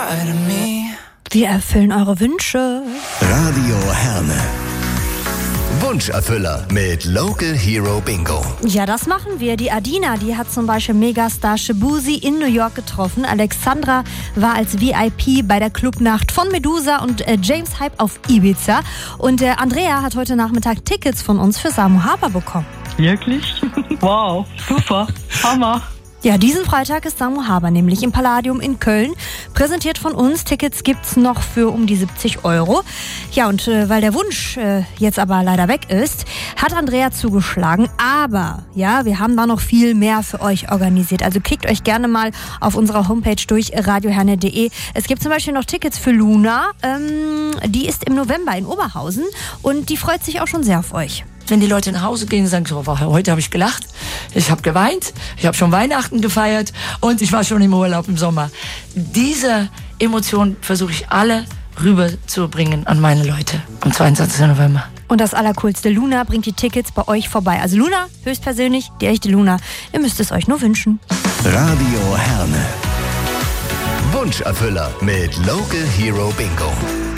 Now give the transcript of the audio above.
Wir erfüllen eure Wünsche. Radio Herne. Wunscherfüller mit Local Hero Bingo. Ja, das machen wir. Die Adina, die hat zum Beispiel Megastar Shabuzi in New York getroffen. Alexandra war als VIP bei der Clubnacht von Medusa und James Hype auf Ibiza. Und Andrea hat heute Nachmittag Tickets von uns für Samu Haber bekommen. Wirklich? Wow, super, Hammer. Ja, diesen Freitag ist Samu Haber nämlich im Palladium in Köln. Präsentiert von uns. Tickets gibt's noch für um die 70 €. Ja, und weil der Wunsch jetzt aber leider weg ist, hat Andrea zugeschlagen. Aber ja, wir haben da noch viel mehr für euch organisiert. Also klickt euch gerne mal auf unserer Homepage durch, radioherne.de. Es gibt zum Beispiel noch Tickets für Luna. Die ist im November in Oberhausen und die freut sich auch schon sehr auf euch. Wenn die Leute nach Hause gehen und sagen, so, heute habe ich gelacht, ich habe geweint, ich habe schon Weihnachten gefeiert und ich war schon im Urlaub im Sommer. Diese Emotionen versuche ich alle rüberzubringen an meine Leute am 22. November. Und das Allercoolste, Luna bringt die Tickets bei euch vorbei. Also Luna, höchstpersönlich, die echte Luna. Ihr müsst es euch nur wünschen. Radio Herne. Wunscherfüller mit Local Hero Bingo.